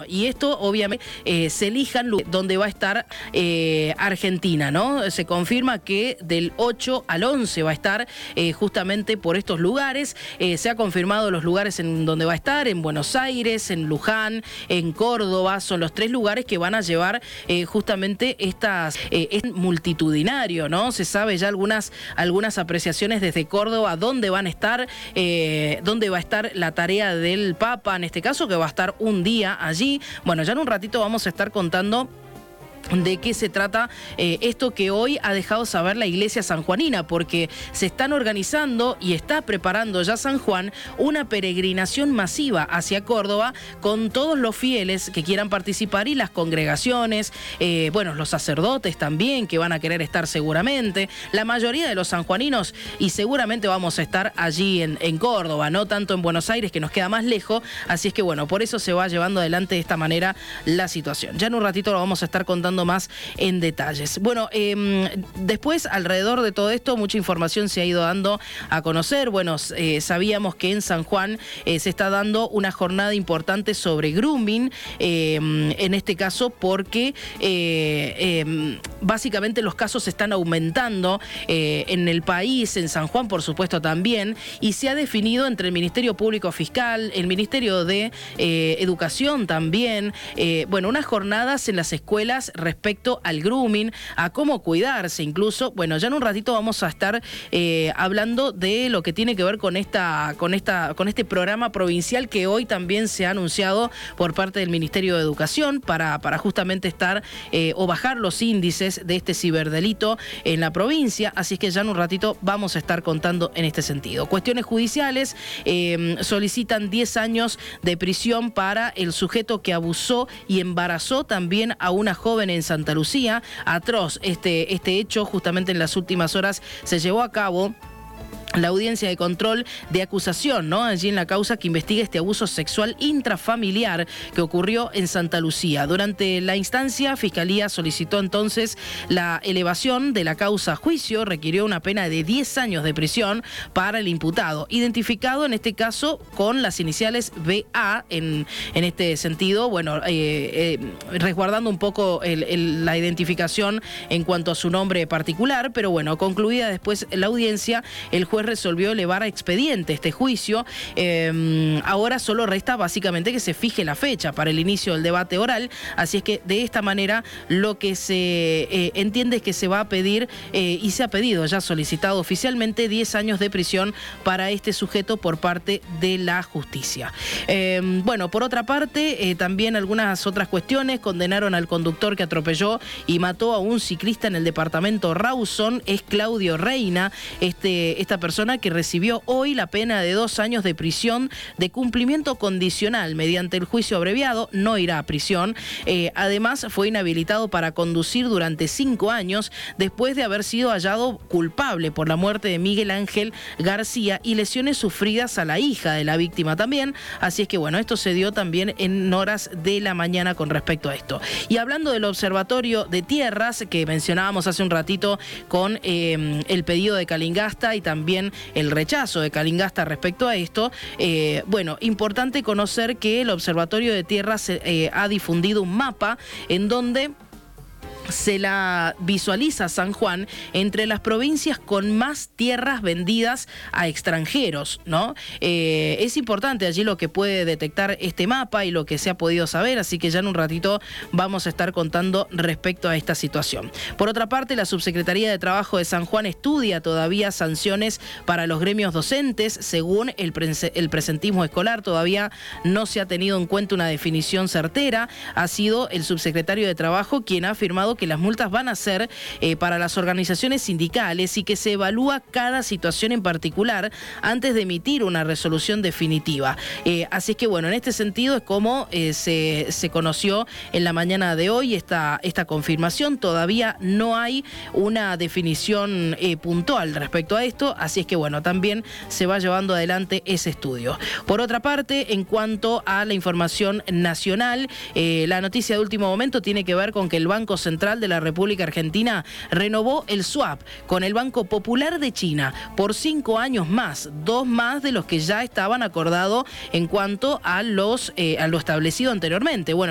y esto obviamente se elijan donde va a estar Argentina, ¿no? Se confirma que del 8 al 11 va a estar justamente por estos lugares. Se ha confirmado los lugares en donde va a estar, en Buenos Aires, en Luján, en Córdoba. Son los 3 lugares que van a llevar justamente es multitudinario, ¿no? Se sabe ya algunas apreciaciones desde Córdoba dónde van a estar, dónde va a estar la tarea del Papa, en este caso, que va a estar un día allí. Bueno, ya en un ratito vamos a estar contando de qué se trata esto que hoy ha dejado saber la iglesia sanjuanina, porque se están organizando y está preparando ya San Juan una peregrinación masiva hacia Córdoba con todos los fieles que quieran participar y las congregaciones, bueno, los sacerdotes también que van a querer estar seguramente, la mayoría de los sanjuaninos, y seguramente vamos a estar allí en Córdoba, no tanto en Buenos Aires, que nos queda más lejos, así es que bueno, por eso se va llevando adelante de esta manera la situación. Ya en un ratito lo vamos a estar contando más en detalles. Bueno, después, alrededor de todo esto, mucha información se ha ido dando a conocer. Bueno, sabíamos que en San Juan se está dando una jornada importante sobre grooming, en este caso porque básicamente los casos están aumentando en el país, en San Juan por supuesto también, y se ha definido entre el Ministerio Público Fiscal, el Ministerio de Educación también, bueno, unas jornadas en las escuelas respecto al grooming, a cómo cuidarse incluso. Bueno, ya en un ratito vamos a estar hablando de lo que tiene que ver con este programa provincial que hoy también se ha anunciado por parte del Ministerio de Educación para justamente estar o bajar los índices de este ciberdelito en la provincia, así que ya en un ratito vamos a estar contando en este sentido. Cuestiones judiciales, solicitan 10 años de prisión para el sujeto que abusó y embarazó también a una joven en Santa Lucía. Atroz este hecho, justamente en las últimas horas se llevó a cabo la audiencia de control de acusación, ¿no? Allí en la causa que investiga este abuso sexual intrafamiliar que ocurrió en Santa Lucía. Durante la instancia, Fiscalía solicitó entonces la elevación de la causa a juicio, requirió una pena de 10 años de prisión para el imputado, identificado en este caso con las iniciales BA, en este sentido, bueno, resguardando un poco la identificación en cuanto a su nombre particular, pero bueno, concluida después la audiencia, el juez resolvió elevar a expediente este juicio. Ahora solo resta básicamente que se fije la fecha para el inicio del debate oral, así es que de esta manera lo que se entiende es que se va a pedir y se ha pedido, ya solicitado oficialmente, 10 años de prisión para este sujeto por parte de la justicia. Bueno, por otra parte, también algunas otras cuestiones. Condenaron al conductor que atropelló y mató a un ciclista en el departamento Rawson, es Claudio Reina, esta persona que recibió hoy la pena de 2 años de prisión de cumplimiento condicional mediante el juicio abreviado, no irá a prisión. Además, fue inhabilitado para conducir durante 5 años después de haber sido hallado culpable por la muerte de Miguel Ángel García y lesiones sufridas a la hija de la víctima también. Así es que bueno, esto se dio también en horas de la mañana con respecto a esto. Y hablando del Observatorio de Tierras que mencionábamos hace un ratito con el pedido de Calingasta y también el rechazo de Calingasta respecto a esto, bueno, importante conocer que el Observatorio de Tierras ha difundido un mapa en donde se la visualiza San Juan entre las provincias con más tierras vendidas a extranjeros, ¿no? Es importante allí lo que puede detectar este mapa y lo que se ha podido saber, así que ya en un ratito vamos a estar contando respecto a esta situación. Por otra parte, la Subsecretaría de Trabajo de San Juan estudia todavía sanciones para los gremios docentes. Según el presentismo escolar, todavía no se ha tenido en cuenta una definición certera. Ha sido el subsecretario de Trabajo quien ha afirmado que las multas van a ser para las organizaciones sindicales y que se evalúa cada situación en particular antes de emitir una resolución definitiva. Así es que bueno, en este sentido es como se conoció en la mañana de hoy esta confirmación. Todavía no hay una definición puntual respecto a esto, así es que bueno, también se va llevando adelante ese estudio. Por otra parte, en cuanto a la información nacional, la noticia de último momento tiene que ver con que el Banco Central de la República Argentina renovó el swap con el Banco Popular de China por 5 años más, 2 más de los que ya estaban acordados en cuanto a lo establecido anteriormente. Bueno,